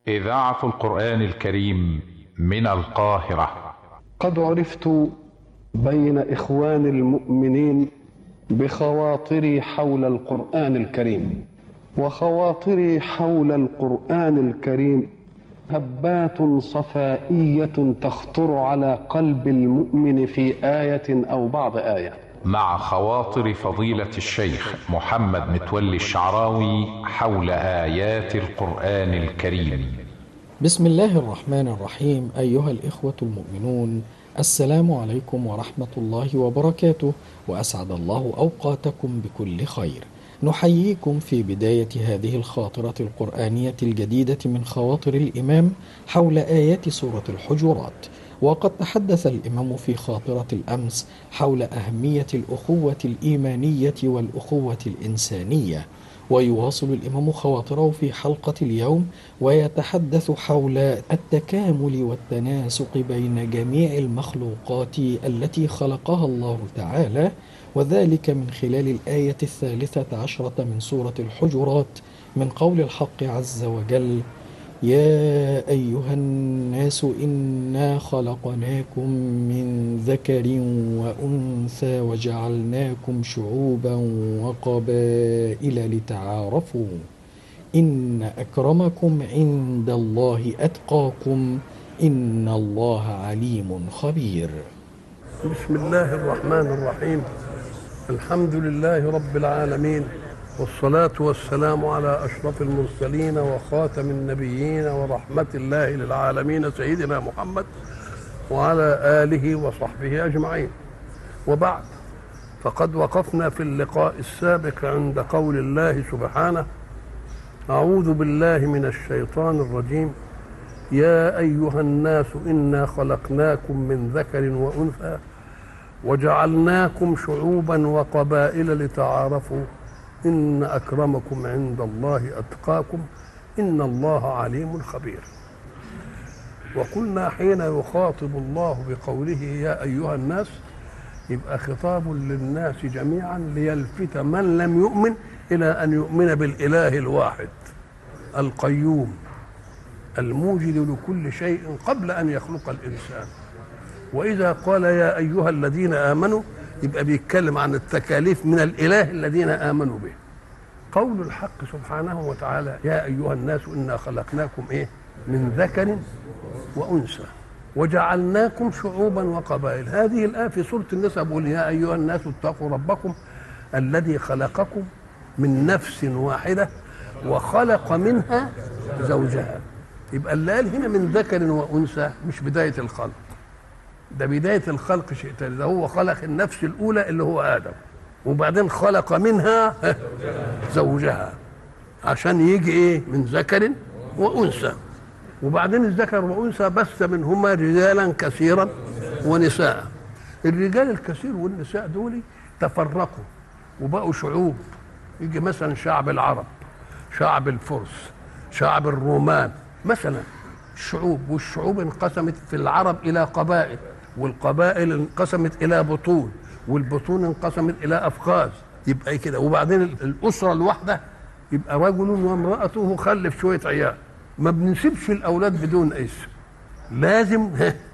إذاعة القرآن الكريم من القاهرة. قد عرفت بين إخوان المؤمنين بخواطري حول القرآن الكريم، وخواطري حول القرآن الكريم هبات صفائية تخطر على قلب المؤمن في آية أو بعض آية. مع خواطر فضيلة الشيخ محمد متولي الشعراوي حول آيات القرآن الكريم. بسم الله الرحمن الرحيم. أيها الإخوة المؤمنون، السلام عليكم ورحمة الله وبركاته، وأسعد الله أوقاتكم بكل خير. نحييكم في بداية هذه الخاطرة القرآنية الجديدة من خواطر الإمام حول آيات سورة الحجرات. وقد تحدث الإمام في خاطرة الأمس حول أهمية الأخوة الإيمانية والأخوة الإنسانية، ويواصل الإمام خواطره في حلقة اليوم ويتحدث حول التكامل والتناسق بين جميع المخلوقات التي خلقها الله تعالى، وذلك من خلال الآية 13 من سورة الحجرات من قول الحق عز وجل: يا أيها الناس إنا خلقناكم من ذكر وأنثى وجعلناكم شعوبا وقبائل لتعارفوا إن أكرمكم عند الله أتقاكم إن الله عليم خبير. بسم الله الرحمن الرحيم. الحمد لله رب العالمين، والصلاة والسلام على أشرف المرسلين وخاتم النبيين ورحمة الله للعالمين سيدنا محمد وعلى آله وصحبه أجمعين. وبعد، فقد وقفنا في اللقاء السابق عند قول الله سبحانه: أعوذ بالله من الشيطان الرجيم، يا أيها الناس إنا خلقناكم من ذكر وأنثى وجعلناكم شعوبا وقبائل لتعارفوا إن أكرمكم عند الله أتقاكم إن الله عليم خبير. وقلنا حين يخاطب الله بقوله يا أيها الناس يبقى خطاب للناس جميعا ليلفت من لم يؤمن إلى أن يؤمن بالإله الواحد القيوم الموجد لكل شيء قبل أن يخلق الإنسان. وإذا قال يا أيها الذين آمنوا يبقى بيتكلم عن التكاليف من الإله الذين آمنوا به. قول الحق سبحانه وتعالى يا أيها الناس إنا خلقناكم من ذكر وأنثى وجعلناكم شعوبا وقبائل. هذه الآية في سورة النساء بيقول يا أيها الناس اتقوا ربكم الذي خلقكم من نفس واحدة وخلق منها زوجها. يبقى اللي قال هنا من ذكر وأنثى مش بداية الخلق، ده بداية الخلق شيء تاني. ده هو خلق النفس الأولى اللي هو آدم، وبعدين خلق منها زوجها عشان يجي من ذكر وأنثى. وبعدين الذكر وأنثى بث منهما رجالا كثيرا ونساء. الرجال الكثير والنساء دول تفرقوا وبقوا شعوب. يجي مثلا شعب العرب، شعب الفرس، شعب الرومان مثلا الشعوب. والشعوب انقسمت في العرب إلى قبائل، والقبائل انقسمت إلى بطون، والبطون انقسمت إلى أفخاذ. يبقى كده. وبعدين الأسرة الواحدة يبقى رجل وامرأته خلف شوية عيال. ما بنسيبش الأولاد بدون اسم، لازم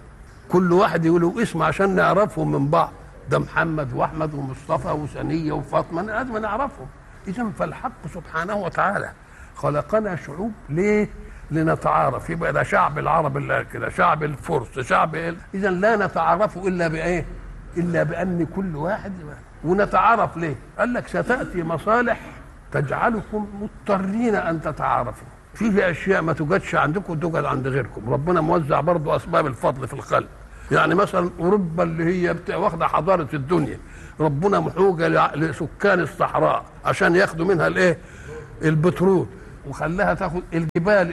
كل واحد يقولوا اسم عشان نعرفهم من بعض. ده محمد وأحمد ومصطفى وسنية وفاطمة، لازم نعرفهم. إذا فالحق سبحانه وتعالى خلقنا شعوب ليه؟ لنتعارف. يبقى ده شعب العرب اللي كده، شعب الفرس، شعب إذا لا نتعارف إلا بإيه؟ إلا بأن كل واحد. ونتعارف ليه؟ قال لك ستأتي مصالح تجعلكم مضطرين أن تتعارفوا. فيه أشياء ما توجدش عندكم توجد عند غيركم. ربنا موزع برضو أسباب الفضل في الخلق. يعني مثلا أوروبا اللي هي واخدة حضارة الدنيا، ربنا محوجة لسكان الصحراء عشان ياخدوا منها البترول، وخلاها تاخد الجبال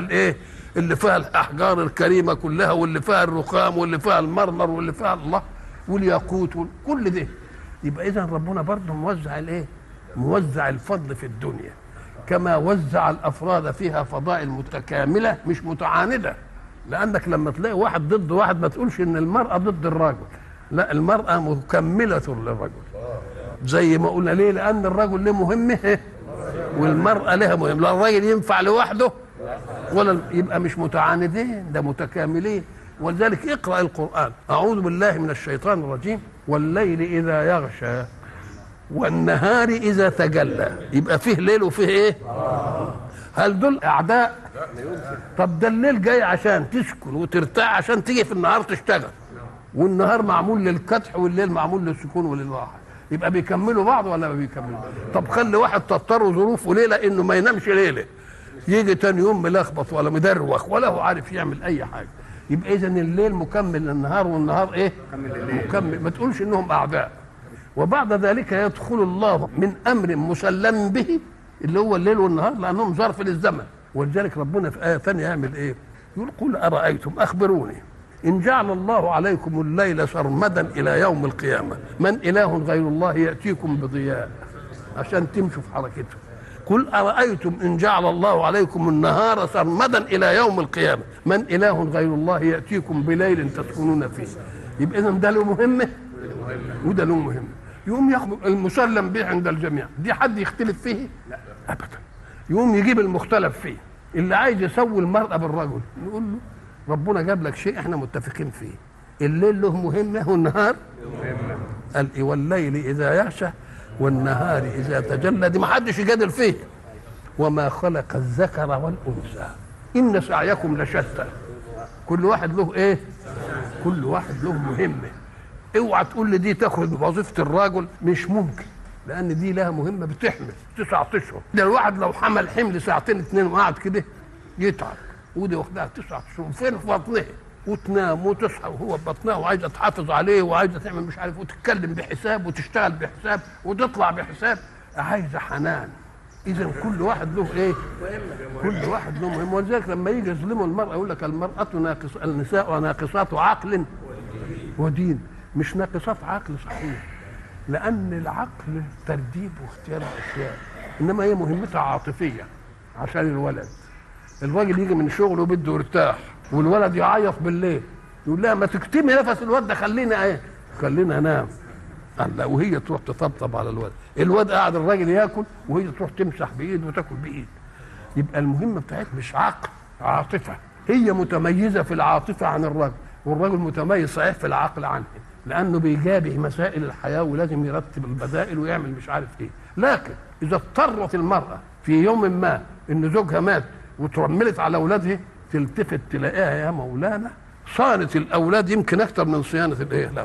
اللي فيها الأحجار الكريمة كلها، واللي فيها الرخام، واللي فيها المرمر، واللي فيها الله والياقوت كل ده. يبقى إذا ربنا برضه موزع الفضل في الدنيا، كما وزع الأفراد فيها فضائل متكاملة مش متعاندة. لأنك لما تلاقي واحد ضد واحد ما تقولش إن المرأة ضد الرجل، لا، المرأة مكملة للرجل. زي ما قلنا ليه؟ لأن الرجل له مهمة والمرأة لها مهم. لا الراجل ينفع لوحده ولا يبقى مش متعاندين، ده متكاملين. ولذلك اقرأ القرآن. أعوذ بالله من الشيطان الرجيم. والليل إذا يغشى والنهار إذا تجلى. يبقى فيه ليل وفيه إيه؟ هل دول أعداء؟ طب ده الليل جاي عشان تسكن وترتاح، عشان تيجي في النهار تشتغل، والنهار معمول للكدح والليل معمول للسكون وللراحة. يبقى بيكملوا بعض ولا ما بيكملوا؟ طب خلي واحد تضطر ظروفه ليلة إنه ما ينامش ليلة، يجي تاني يوم ملخبط ولا مدروخ ولا هو عارف يعمل أي حاجة. يبقى إذن الليل مكمل للنهار والنهار إيه؟ مكمل. ما تقولش إنهم أعداء. وبعد ذلك يدخل الله من أمر مسلم به اللي هو الليل والنهار، لأنهم ظرف للزمن. ولذلك ربنا في آية ثانية يعمل إيه؟ يقول قل أرأيتم أخبروني إن جعل الله عليكم الليل سرمدا إلى يوم القيامة من إله غير الله يأتيكم بضياء، عشان تمشوا في حركته. قل أرأيتم إن جعل الله عليكم النهار سرمدا إلى يوم القيامة من إله غير الله يأتيكم بليل تسكنون فيه. يبقى إذن ده له مهمة وده له مهمة. يقوم ياخد المسلم به عند الجميع، دي حد يختلف فيه؟ لا أبدا. يقوم يجيب المختلف فيه، اللي عايز يسوي المرأة بالرجل نقول له ربنا جاب لك شيء احنا متفقين فيه، الليل له مهمة والنهار قال إيه؟ والليل إذا يغشى والنهار إذا تجلى. دي ما حدش يجادل فيه. وما خلق الذكر والأنثى إن سعيكم لشتى. كل واحد له إيه؟ كل واحد له مهمة. اوعى تقول لي دي تاخد وظيفة الراجل، مش ممكن، لأن دي لها مهمة بتحمل 9 أشهر. ده الواحد لو حمل حمل ساعتين 2 وقعد كده يتعب، ودي واخدها 9 أشهر فين في بطنها، وتنام وتصحى وهو في بطنها، وعايزة تحافظ عليه وعايزة تعمل مش عارف، وتتكلم بحساب وتشتغل بحساب وتطلع بحساب، عايزة حنان. إذا كل واحد له إيه؟ كل واحد له مهم. ولذلك لما يجي يظلموا المرأة يقول لك المرأة النساء ناقصات عقل ودين. مش ناقصات عقل صحيح، لأن العقل ترتيب واختيار الأشياء، إنما هي مهمتها عاطفية. عشان الولد، الراجل يجي من شغله بده يرتاح والولد يعيط بالليل، يقول لها ما تكتمي نفس الواد ده، خلينا ايه؟ خلينا انام. لا، وهي تروح تطبطب على الواد. الواد قاعد الراجل ياكل وهي تروح تمسح بايد وتاكل بايد. يبقى المهمه بتاعتها مش عقل، عاطفه. هي متميزه في العاطفه عن الراجل، والراجل متميز صحيح في العقل عنه، لانه بيجابه مسائل الحياه ولازم يرتب البدائل ويعمل مش عارف ايه. لكن اذا اضطرت المراه في يوم ما ان زوجها مات وترملت على اولادها، تلتفت تلاقيها يا مولانا صانت الاولاد يمكن اكثر من صيانه الايه. لا،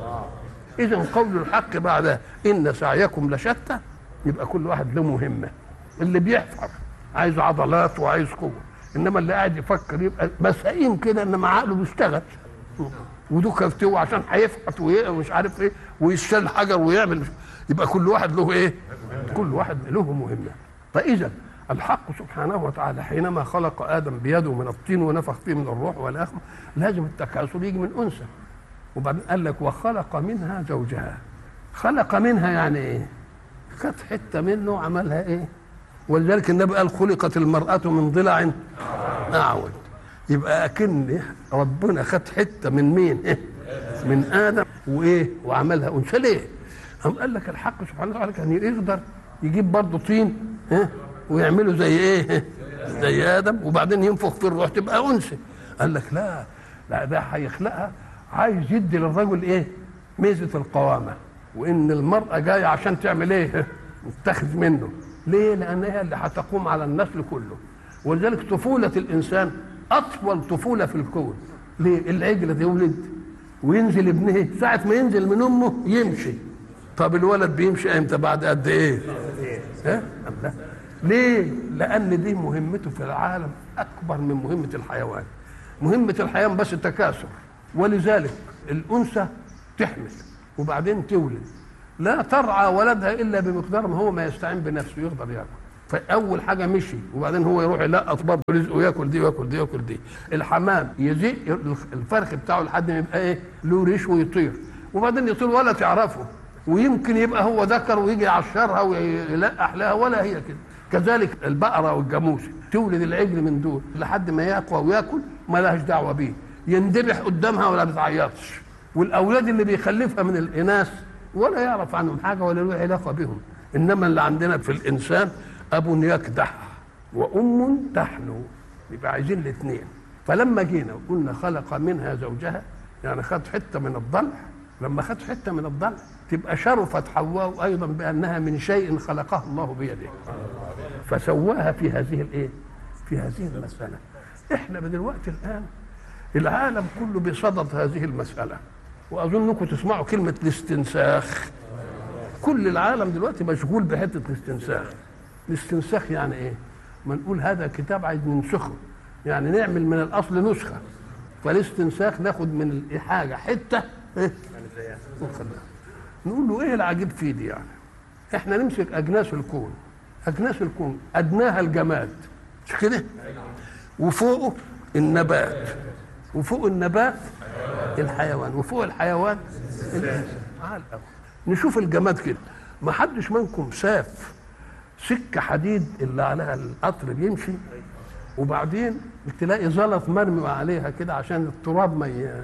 اذا قول الحق بعد ان سعيكم لشتى، يبقى كل واحد له مهمه. اللي بيحفر عايز عضلات وعايز قوه، انما اللي قاعد يفكر يبقى مسائين كده، انما عقله بيشتغل ودكته عشان هيفحت ومش عارف ايه ويشيل حجر ويعمل. يبقى كل واحد له ايه؟ كل واحد له مهمه. فاذا الحق سبحانه وتعالى حينما خلق آدم بيده من الطين ونفخ فيه من الروح والآخر، لازم التكاثر يجي من أنثى. وبعدين قال لك وخلق منها زوجها. خلق منها يعني إيه؟ خد حتة منه وعملها إيه؟ ولذلك النبي قال خلقت المرأة من ضلع أعوج. يبقى أكن ربنا خد حتة من مين؟ إيه؟ من آدم وإيه؟ وعملها أنثى. ليه؟ قال لك الحق سبحانه وتعالى كان يقدر يجيب برضه طين إيه؟ ويعملوا زي ايه؟ زي ادم، وبعدين ينفخ في الروح تبقى انثى. قال لك لا، ده هيخلقها عايز يدي للرجل ايه؟ ميزه القوامه، وان المراه جايه عشان تعمل ايه؟ تتخذ منه. ليه؟ لان هي اللي هتقوم على النسل كله. ولذلك طفوله الانسان اطول طفوله في الكون. ليه؟ العجله يولد وينزل ابنه، ساعه ما ينزل من امه يمشي. طب الولد بيمشي امتى؟ بعد قد ايه؟ ها؟ ليه؟ لأن دي مهمته في العالم أكبر من مهمة الحيوان. مهمة الحيوان بس التكاثر، ولذلك الأنثى تحمل وبعدين تولد، لا ترعى ولدها إلا بمقدار ما هو ما يستعين بنفسه يقدر ياكل. فأول حاجة مشي، وبعدين هو يروح يلقط برضه رزقه وياكل دي وياكل دي وياكل دي. الحمام يزيق الفرخ بتاعه لحد ما يبقى إيه؟ له ريش ويطير، وبعدين يطير ولا تعرفه، ويمكن يبقى هو ذكر ويجي يعشرها ويلقح لها ولا هي كده. كذلك البقرة والجاموس تولد العجل من دول لحد ما يقوى وياكل، ما لهاش دعوة بيه، يندبح قدامها ولا بتعيطش. والأولاد اللي بيخلفها من الإناث ولا يعرف عنهم حاجة ولا له علاقة بهم. إنما اللي عندنا في الإنسان أب يكدح وأم تحنو. يبقى عايزين الاثنين. فلما جينا وقلنا خلق منها زوجها، يعني خد حته من الضلع، لما خد حته من الضلع تبقى شرفت حواء ايضا بانها من شيء خلقه الله بيده، فسواها في هذه الايه؟ في هذه المساله. احنا دلوقتي الان العالم كله بصدد هذه المساله، واظنكم تسمعوا كلمه الاستنساخ. كل العالم دلوقتي مشغول بحته الاستنساخ. الاستنساخ يعني ايه؟ ما نقول هذا كتاب عايز ننسخه، يعني نعمل من الاصل نسخه. فالاستنساخ ناخد من حاجه حته ايه؟ نقول له ايه العجيب فيه دي؟ يعني احنا نمسك اجناس الكون، اجناس الكون ادناها الجماد مش كده؟ وفوقه النبات، وفوق النبات الحيوان، وفوق الحيوان الانسان. نشوف الجماد كده، ما حدش منكم شاف سكه حديد اللي عليها القطر بيمشي وبعدين تلاقي زلط مرمي عليها كده عشان التراب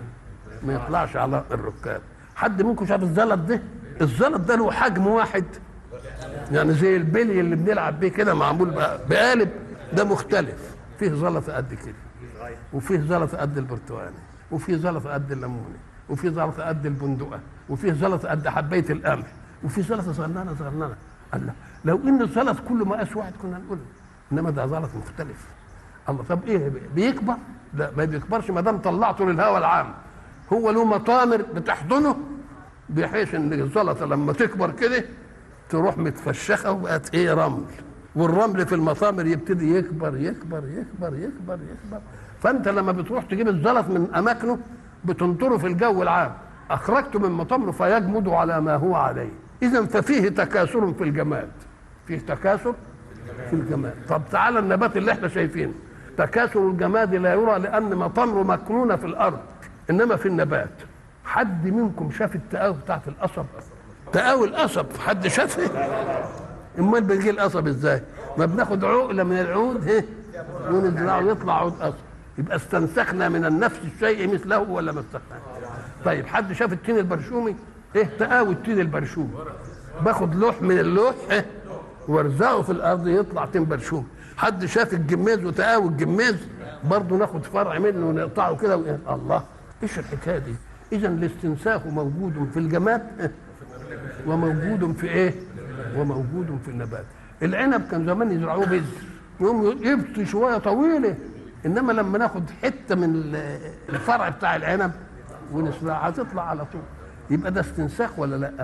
ما يطلعش على الركاب؟ حد منكم شاف الزلط ده؟ الزلط ده له حجم واحد، يعني زي البلي اللي بنلعب بيه كده معمول بقالب، ده مختلف. فيه زلط قد كده، وفيه زلط قد البرتقاني، وفيه زلط قد الليموني، وفيه زلط قد البندقه، وفيه زلط قد حبايه القمح، وفيه زلط صغننه صغننه. الله، لو ان الزلط كله مقاس واحد كنا نقول، انما ده زلط مختلف. الله، طب ايه بيكبر؟ لا ما بيكبرش ما دام طلعته للهواء العام. هو له مطامر بتحضنه بحيث ان الزلطه لما تكبر كده تروح متفشخه وبقت ايه؟ رمل. والرمل في المطامر يبتدي يكبر يكبر يكبر يكبر يكبر. فانت لما بتروح تجيب الزلط من اماكنه بتنطره في الجو العام، اخرجته من مطامره فيجمد على ما هو عليه. اذا ففيه تكاثر في الجماد، فيه تكاثر في الجماد. طب تعالى النبات اللي احنا شايفينه، تكاثر الجماد لا يرى لان مطامره مكنونه في الارض، انما في النبات. حد منكم شاف التقاوي بتاعت القصب؟ تقاوي القصب حد شافها؟ امال بيجي القصب ازاي؟ ما بناخد عقله من العود ونزرعه يطلع عود قصب. يبقى استنسخنا من النفس الشيء مثله ولا ما استنسخناش؟ طيب حد شاف التين البرشومي؟ ايه تقاوي التين البرشومي؟ باخد لوح من اللوح وارزقه في الارض يطلع تين برشومي. حد شاف الجميز وتقاوي الجميز؟ برضه ناخد فرع منه ونقطعه كده الله، ايش الحكايه دي؟ اذا الاستنساخ موجود في الجماد وموجود في ايه؟ وموجود في النبات. العنب كان زمان يزرعوه بذر، يقوم يبطي شويه طويله، انما لما ناخد حته من الفرع بتاع العنب ونزرعها هتطلع على طول. يبقى ده استنساخ ولا لا؟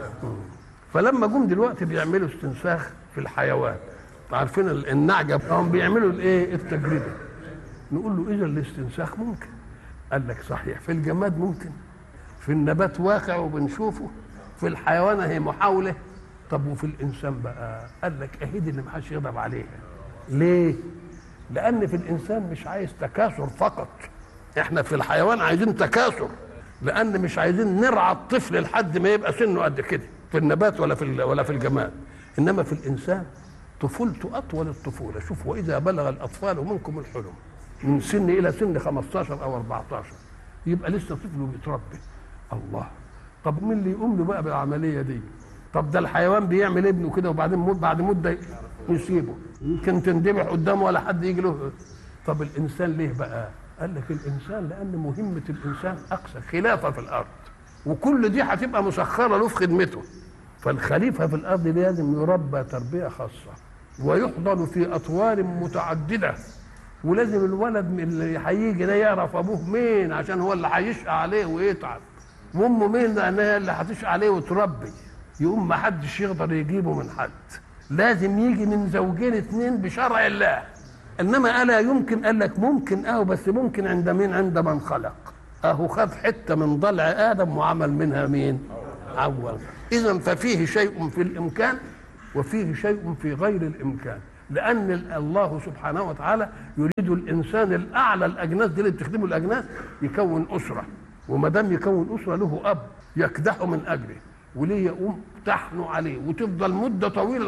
فلما جم دلوقتي بيعملوا استنساخ في الحيوان، عارفين النعجه هم بيعملوا الايه؟ التجربه. نقول له اذا الاستنساخ ممكن. قال لك صحيح، في الجماد ممكن، في النبات واقع وبنشوفه، في الحيوان هي محاوله. طب وفي الانسان بقى؟ قال لك اهيدي اللي محدش يقدر عليها. ليه؟ لان في الانسان مش عايز تكاثر فقط، احنا في الحيوان عايزين تكاثر، لان مش عايزين نرعى الطفل لحد ما يبقى سنه قد كده في النبات ولا في الجماد. انما في الانسان طفولته اطول الطفوله. شوف، واذا بلغ الاطفال منكم الحلم من سن الى سن 15 او 14 يبقى لسه طفل بيتربي. الله، طب مين اللي يقوم له بقى بالعمليه دي؟ طب ده الحيوان بيعمل ابنه كده وبعدين بعد مده يسيبه، يمكن تندمج قدامه ولا حد يجي له. طب الانسان ليه بقى؟ قال لك الانسان لان مهمه الانسان اقصى خلافه في الارض، وكل دي هتبقى مسخره له في خدمته. فالخليفه في الارض لازم يربى تربيه خاصه ويحضن في اطوار متعدده، ولازم الولد اللي هيجي ده يعرف ابوه مين عشان هو اللي هيشقى عليه ويتعب، وامه مين لان هي اللي هتشقى عليه وتربي. يقوم ما حدش يقدر يجيبه من حد، لازم يجي من زوجين اثنين بشرع الله. انما الا يمكن؟ قال لك ممكن بس ممكن عند مين؟ عند من خلق. خد حته من ضلع ادم وعمل منها مين؟ عوض. اذا ففيه شيء في الامكان وفيه شيء في غير الامكان، لان الله سبحانه وتعالى يريد الانسان الاعلى، الاجناس دي اللي بتخدمه الاجناس، يكون اسره، وما دام يكون اسره له اب يكدحه من اجله وليه يقوم تحنوا عليه وتفضل مده طويله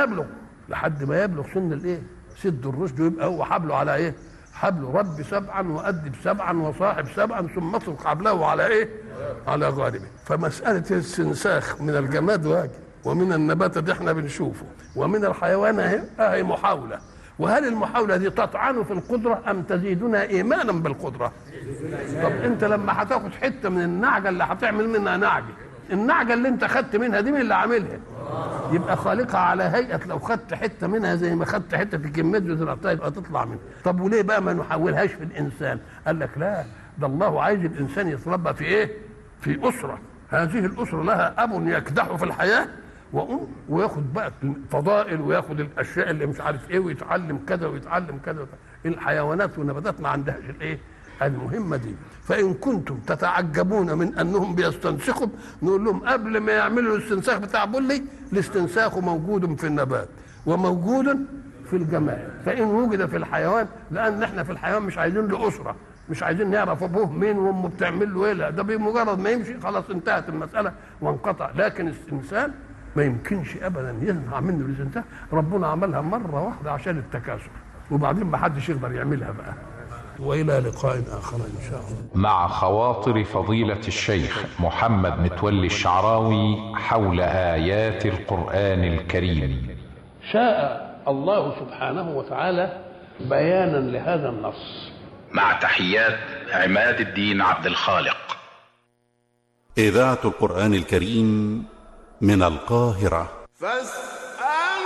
لحد ما يبلغ سن الايه؟ سد الرشد، ويبقى هو حبله على ايه؟ حبله رب سبعا وأدب سبعا وصاحب سبعا ثم اطلق حبله على ايه؟ على غاربه. فمساله الاستنساخ من الجماد واجب، ومن النبات دي احنا بنشوفه، ومن الحيوان اهي محاوله، وهل المحاولة دي تطعن في القدرة أم تزيدنا إيمانا بالقدرة؟ طب أنت لما هتاخد حتة من النعجة اللي هتعمل منها نعجة، النعجة اللي أنت خدت منها دي مين اللي عاملها؟ يبقى خالقها على هيئة لو خدت حتة منها زي ما خدت حتة الكمية وزرعتها يبقى تطلع منها. طب وليه بقى ما نحولهاش في الإنسان؟ قال لك لا، ده الله عايز الإنسان يتربى في إيه؟ في أسرة، هذه الأسرة لها أب يكدح في الحياة وياخد بقى الفضائل وياخد الاشياء اللي مش عارف ايه ويتعلم كذا ويتعلم كذا. الحيوانات والنباتات ما عندهاش الايه المهمه دي. فان كنتم تتعجبون من انهم بيستنسخوا، نقول لهم قبل ما يعملوا الاستنساخ بتاع بولي، الاستنساخ موجود في النبات وموجود في الجماد، فان وجد في الحيوان، لان احنا في الحيوان مش عايزين له اسره، مش عايزين نعرف ابوه مين وامه بتعمل له ايه، لا ده بمجرد ما يمشي خلاص انتهت المساله وانقطع. لكن الانسان ما يمكنش ابدا يصنع منه الاستنساخ، ربنا عملها مره واحده عشان التكاثر، وبعدين ما حدش يقدر يعملها بقى. والى لقاء اخر ان شاء الله. مع خواطر فضيلة الشيخ محمد متولي الشعراوي حول آيات القرآن الكريم. شاء الله سبحانه وتعالى بيانا لهذا النص. مع تحيات عماد الدين عبد الخالق. إذاعة القرآن الكريم من القاهرة.